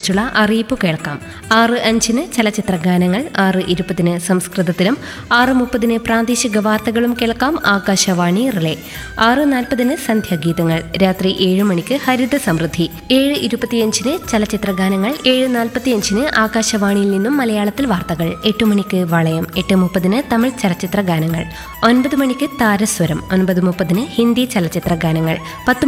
പരിപാടികളെക്കുറിച്ചുള്ള അറിയിപ്പ് കേൾക്കാം. 6:05 ചലച്ചിത്ര ഗാനങ്ങൾ, 6:20 സംസ്കൃതത്തിലും 6:30 പ്രാദേശിക വാർത്തകളും കേൾക്കാം. ആകാശവാണി റിലേ. 6:40 സന്ധ്യാഗീതങ്ങൾ. രാത്രി 7 മണിക്ക് ഹരിത സമൃദ്ധി. 7:25 ചലച്ചിത്ര ഗാനങ്ങൾ. 7:45 ആകാശവാണിയിൽ നിന്നും മലയാളത്തിൽ വാർത്തകൾ. 8 മണിക്ക് വളയം. 8:30 തമിഴ് ചലച്ചിത്ര ഗാനങ്ങൾ. 9 മണിക്ക് താരസ്വരം. 9:30 ഹിന്ദി ചലച്ചിത്ര ഗാനങ്ങൾ. 10